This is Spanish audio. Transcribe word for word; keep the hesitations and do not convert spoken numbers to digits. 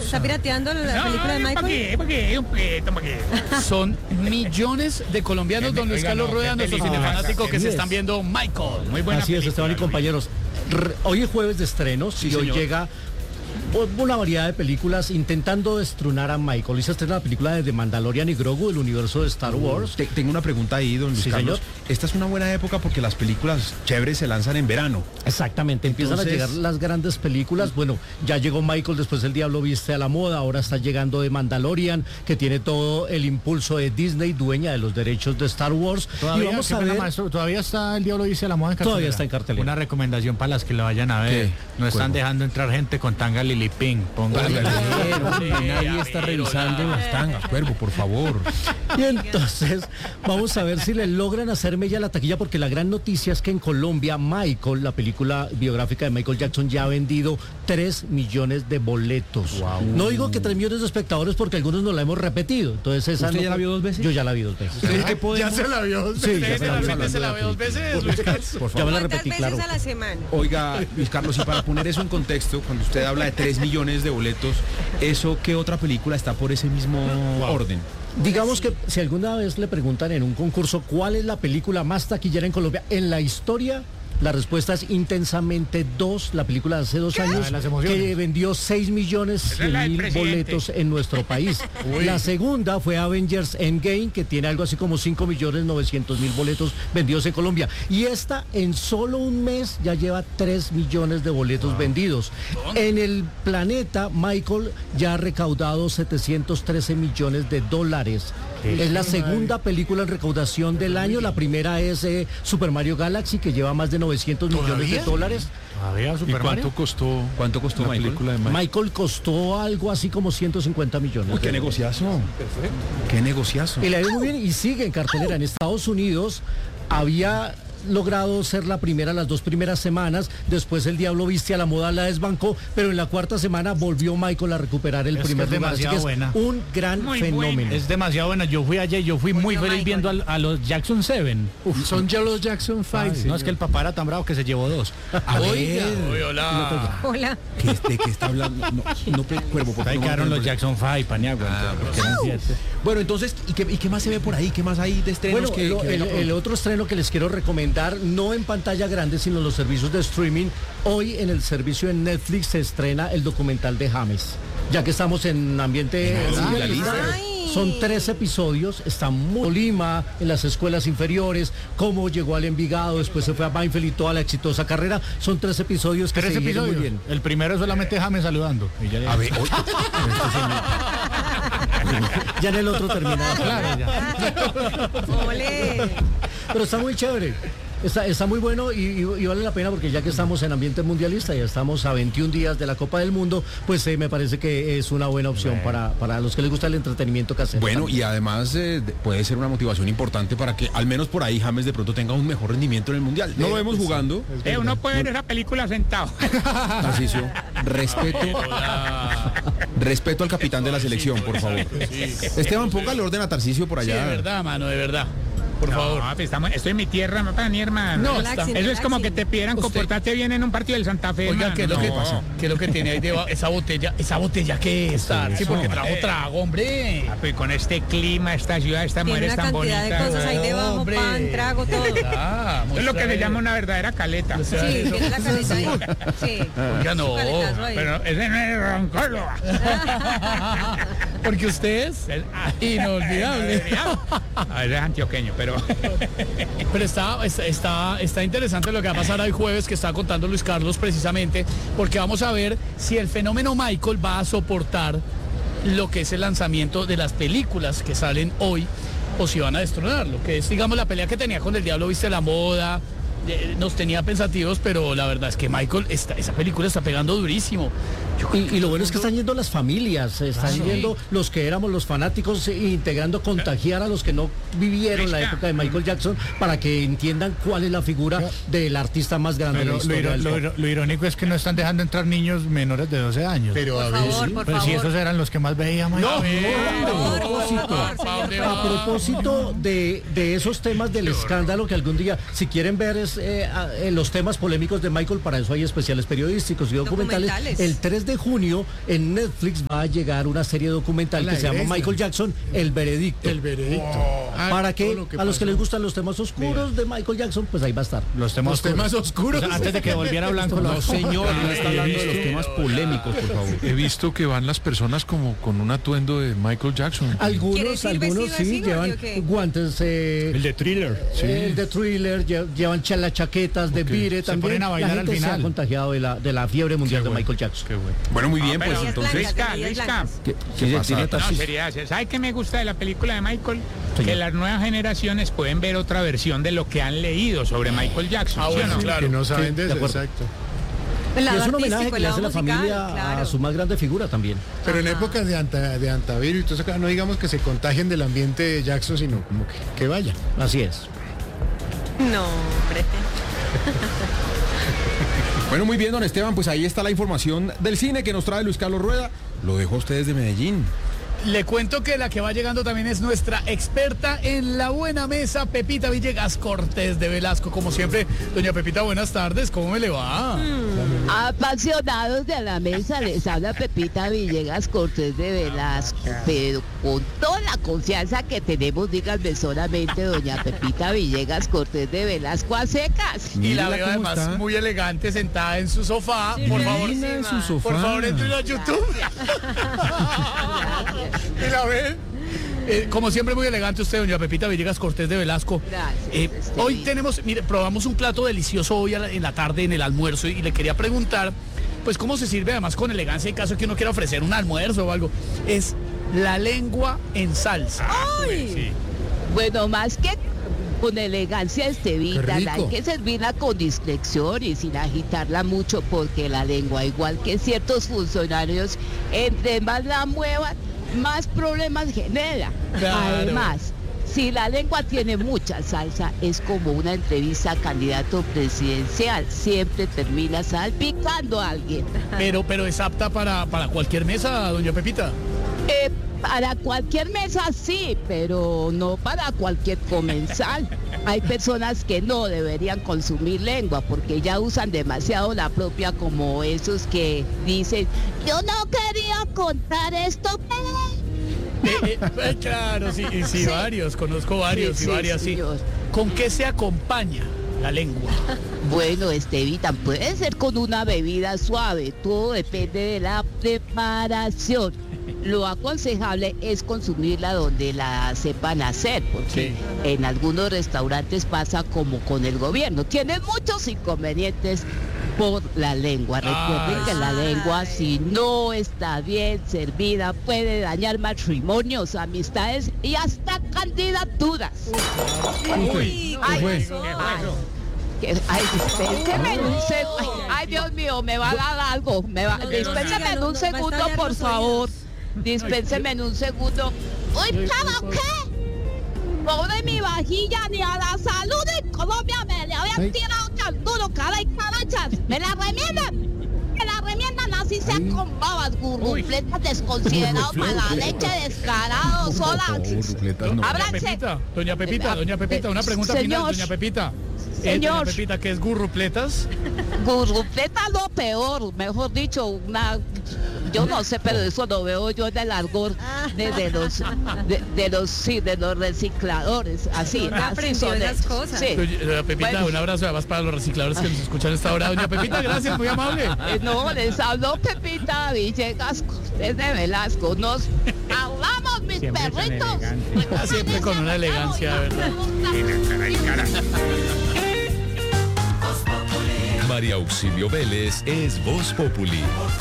está pirateando la No, película de ¿para Michael? qué? ¿Para qué? Un peto, ¿para qué? Son millones de colombianos, don Luis Oiga, Carlos no, Rueda, qué nuestros película, cinefanáticos que así se es. están viendo Michael. Muy buena Así es, película, Esteban y Luis. compañeros. R- Hoy es jueves de estrenos Sí, y hoy señor. llega una variedad de películas intentando destronar a Michael. Hoy se estrena la película de The Mandalorian y Grogu, el universo de Star Wars. Te- tengo una pregunta ahí, don Luis Sí, Carlos. señor. Esta es una buena época porque las películas chéveres se lanzan en verano. Exactamente, empiezan Entonces- a llegar las grandes películas. Bueno, ya llegó Michael, después El Diablo Viste a la Moda, ahora está llegando The Mandalorian, que tiene todo el impulso de Disney, dueña de los derechos de Star Wars. Todavía, y vamos qué a pena, ver... maestro, todavía está El Diablo Dice a la Moda en cartelera. Todavía está en cartelera. Una recomendación para las que la vayan a ver. ¿Qué? No están Cuervo. dejando entrar gente con tanga Lili Pink. Pónganle. Nadie está revisando las tangas, Cuervo, por favor. Y entonces vamos a ver si le logran hacer mella a la taquilla, porque la gran noticia es que en Colombia Michael, la película biográfica de Michael Jackson, ya ha vendido tres millones de boletos. No digo que tres millones de espectadores porque algunos no la hemos repetido. Entonces esa ¿Usted no- ya la vio dos veces? Yo ya la vi dos veces. ¿Qué podemos- Ya se la vio. Sí, ya ¿Usted me la vi. realmente se la ve dos veces, Luis Carlos? Por Ya me favor. la ¿Cuántas repetí, veces claro. a la semana? Oiga, Luis Carlos, y para poner eso en contexto, cuando usted habla de tres millones de boletos, ¿eso qué otra película está por ese mismo orden? Digamos que si alguna vez le preguntan en un concurso cuál es la película más taquillera en Colombia en la historia, la respuesta es Intensamente dos, la película de hace dos años, de las emociones. que vendió seis millones Esa es cien la del mil presidente. boletos en nuestro país. La segunda fue Avengers Endgame, que tiene algo así como cinco millones novecientos mil boletos vendidos en Colombia. Y esta en solo un mes ya lleva tres millones de boletos vendidos. En el planeta, Michael ya ha recaudado setecientos trece millones de dólares. Es la segunda película en recaudación del año. La primera es eh, Super Mario Galaxy, que lleva más de novecientos millones de dólares. ¿Todavía ¿Y Super cuánto Mario? costó, ¿Cuánto costó la Michael? película de Michael? Michael costó algo así como ciento cincuenta millones. Uy, qué de negociazo. Qué negociazo. Y le ha ido muy bien y sigue en cartelera. En Estados Unidos había logrado ser la primera las dos primeras semanas, después El Diablo Viste a la Moda la desbancó, pero en la cuarta semana volvió Michael a recuperar el Es que primer es lugar. Así demasiado que es buena. un gran Muy fenómeno. buena. Es demasiado buena. Yo fui ayer, yo fui muy Bueno, feliz Michael. viendo al- a, los Jackson Seven. Son ya los Jackson Ay, Five. no, es que el papá era tan bravo que se llevó dos. A ver, Uy, hola. Hola. ¿qué, ¿de qué está hablando? No, no, pe- Cuervo, por Ahí favor, quedaron no, los no, Jackson Five, Paniagua. Ah, porque eran siete. Bueno, entonces, ¿y qué, ¿y qué más se ve por ahí? ¿Qué más hay de estrenos Bueno, que, lo- que el, venga el pronto? otro estreno que les quiero recomendar, no en pantalla grande, sino en los servicios de streaming. Hoy en el servicio en Netflix se estrena el documental de James. Ya que estamos en ambiente mundialista, Ay. son tres episodios, está muy Lima, en las escuelas inferiores, cómo llegó al Envigado, después se fue a Banfield y toda la exitosa carrera. Son tres episodios que Tres se digieren episodios. muy bien. El primero es solamente James saludando. Y ya- A ver, oye, Ya en el otro terminado. Claro, ya. Ole. Pero está muy chévere. Está, está muy bueno y, y- y vale la pena porque ya que estamos en ambiente mundialista, ya estamos a veintiún días de la Copa del Mundo, pues eh, me parece que es una buena opción para, para los que les gusta el entretenimiento casero. bueno, también. y además eh, de- puede ser una motivación importante para que al menos por ahí James de pronto tenga un mejor rendimiento en el Mundial. No lo vemos jugando. Eh, uno puede ver esa película sentado. Tarcisio, respeto, respeto al capitán de la selección, por favor. Esteban, póngale orden a Tarcisio por Sí, allá. de verdad, mano, de verdad. Por No, favor. pues estamos- estoy en mi tierra, no para mi hermano. No, Relaxing, Eso es como que relaxing. te pidieran Usted- comportarte bien en un partido del Santa Fe. Oiga, hermano. ¿qué es lo No. que pasa? ¿Qué es lo que tiene ahí debajo? Esa botella, esa botella que es, sí, porque trago trago, hombre. Ah, pues con este clima, esta ciudad, estas Tiene mujeres una tan cantidad bonitas. de cosas ahí debajo, Hombre. pan, trago, todo. Ah, Eso es lo que se llama una verdadera caleta. Sí, tiene la caleta ahí. Sí. Ya no, Su caletazo ahí. Pero ese no es Ron Córdoba. porque usted es Es- ah, inolvidable. Ah, ese es antioqueño, pero Pero está, está, está, está interesante lo que va a pasar hoy jueves, que está contando Luis Carlos precisamente, porque vamos a ver si el fenómeno Michael va a soportar lo que es el lanzamiento de las películas que salen hoy, o si van a destronarlo, que es, digamos, la pelea que tenía con El Diablo Viste la Moda. eh, Nos tenía pensativos, pero la verdad es que Michael, está, esa película está pegando durísimo. Yo creo Y, y lo bueno es que están yendo las familias, están Claro. yendo los que éramos los fanáticos, eh, integrando, contagiar a los que no vivieron la Fresca. época de Michael Jackson para que entiendan cuál es la figura del artista más grande Pero de la lo, historia iro- del lo pop. iro- lo irónico es que no están dejando entrar niños menores de doce años. Pero Por a ver, favor, sí. por Pero si favor. esos eran los que más veíamos. No, Por propósito. favor, ¿Pa' dónde señor va? A propósito de, de esos temas del escándalo que algún día, si quieren ver pues eh, a- eh, los temas polémicos de Michael, para eso hay especiales periodísticos y documentales. Documentales. El tres de junio en Netflix va a llegar una serie documental La que se llama iglesia. Michael Jackson, El Veredicto. El veredicto. Ah, Para todo que, lo a los que pasó. les gustan los temas oscuros de Michael Jackson, pues ahí va a estar. Los temas, Los temas oscuros. Antes de que volviera blanco, No, los señor, no está hablando de los temas polémicos, por favor. He visto que van las personas como con un atuendo de Michael Jackson. ¿Quiere Algunos, decir algunos vestido sí así, llevan o qué? guantes, eh, El de Thriller. el de Thriller, lle- llevan cha- las chaquetas de Vire Se también. ponen a bailar la gente al se ha final. contagiado de la, de la fiebre mundial de Michael Jackson. Qué bueno. Bueno, muy bien, No, pues pero- entonces... Blancas, Luisca, de Luisca. blancas. ¿Qué, ¿Qué qué pasa? tiene No, Tarcisio? sería, ¿sabe qué me gusta de la película de Michael? Señor. Que las nuevas generaciones pueden ver otra versión de lo que han leído sobre Michael Jackson. Ah, ¿sí o bueno, no? claro. Que no saben Sí, de de eso, acuerdo. exacto. El Y lado es un homenaje artístico, que el le lado hace la musical, familia claro. a su más grande figura también. Pero en épocas de, anta, de antavirus, entonces acá no digamos que se contagien del ambiente de Jackson, sino como que, que vayan. Así es. No, hombre. Bueno, muy bien, don Esteban, pues ahí está la información del cine que nos trae Luis Carlos Rueda. Lo dejo a ustedes de Medellín. Le cuento que la que va llegando también es nuestra experta en la buena mesa, Pepita Villegas Cortés de Velasco. Como siempre, doña Pepita, buenas tardes, ¿cómo me le va? Apasionados de la mesa, les habla Pepita Villegas Cortés de Velasco, pero con toda la confianza que tenemos, díganme solamente doña Pepita Villegas Cortés de Velasco a secas. Y la Mírela veo cómo además está. muy elegante sentada en su sofá. Por favor, Divina en su sofá. por favor, entren a YouTube. Y la ve. Eh, como siempre, muy elegante usted, doña Pepita Villegas Cortés de Velasco. Gracias, Eh, este hoy bien. tenemos, mire, probamos un plato delicioso hoy a la- en la tarde en el almuerzo y le quería preguntar, pues cómo se sirve además con elegancia en caso de que uno quiera ofrecer un almuerzo o algo. Es la lengua en salsa. Pues, sí. Bueno, más que con elegancia estevita, Qué hay rico. que servirla con discreción y sin agitarla mucho porque la lengua, igual que ciertos funcionarios, entre más la muevan, más problemas genera. Claro. Además, si la lengua tiene mucha salsa, es como una entrevista a candidato presidencial. Siempre termina salpicando a alguien. Pero, pero es apta para, para cualquier mesa, doña Pepita. Eh, para cualquier mesa sí, pero no para cualquier comensal. Hay personas que no deberían consumir lengua porque ya usan demasiado la propia, como esos que dicen, yo no quería contar esto, pero... Eh, eh, eh, claro, sí, y sí, varios, conozco varios Sí, y sí, varias, sí. señor. ¿Con qué se acompaña la lengua? Bueno, Estevita, puede ser con una bebida suave, todo depende de la preparación. Lo aconsejable es consumirla donde la sepan hacer, porque Sí. en algunos restaurantes pasa como con el gobierno. Tiene muchos inconvenientes por la lengua. Recuerden Ay, que la sí. lengua, si no está bien servida, puede dañar matrimonios, amistades y hasta candidaturas. Uy, Ay, ¿qué fue? pasó? ¿Qué fue eso? Que- Ay, dispénseme en un segundo. Ay, Dios mío, me va a dar algo. Me va... No, no, Dispénseme no, en no, un no, va a segundo, estallar por los favor. oídos. Dispénseme en un segundo. ¡Uy, pero qué! Pobre mi vajilla, ni a la salud en Colombia me le habían Ay. tirado tan duro, cara y carachas. ¡Me la remiendan! ¡Me la remiendan! Así sea con babas, gurrufletas desconsiderados, mala leche, descarados, solas. Rufletas no. Doña Ábranse. Pepita, doña Pepita, doña Pepita, una pregunta Señor. final, doña Pepita. Eh, doña Señor. Pepita, ¿qué es gurrupletas? Gurrufleta lo peor, mejor dicho, una, yo no sé, pero eso lo veo yo en el argor de, de los, de, de los, sí, de los recicladores, así, ¿Dónde así aprendió son esas ellos, cosas? sí. Doña doña Pepita, Bueno. un abrazo además para los recicladores que nos escuchan a esta hora. Doña Pepita, gracias, muy amable. Eh, No, les habló Pepita Villegas desde Velasco, nos hablamos, mis Siempre tan perritos. elegante. Ah, siempre con una elegancia, ¿verdad? Caray, caray. María Auxilio Vélez es Voz Populi.